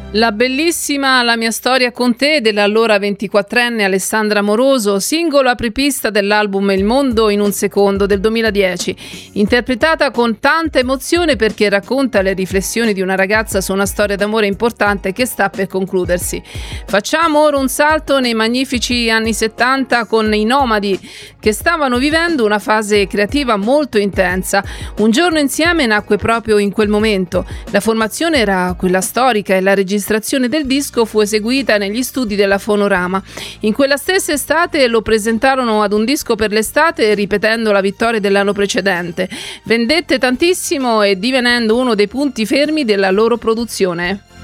La bellissima La mia storia con te dell'allora 24enne Alessandra Moroso, singolo apripista dell'album Il mondo in un secondo del 2010, interpretata con tanta emozione perché racconta le riflessioni di una ragazza su una storia d'amore importante che sta per concludersi. Facciamo ora un salto nei magnifici anni 70 con i Nomadi, che stavano vivendo una fase creativa molto intensa. Un giorno insieme nacque proprio in quel momento. La formazione era quella storica e la registrazione del disco fu eseguita negli studi della Fonorama. In quella stessa estate lo presentarono ad un disco per l'estate, ripetendo la vittoria dell'anno precedente. Vendette tantissimo e divenendo uno dei punti fermi della loro produzione.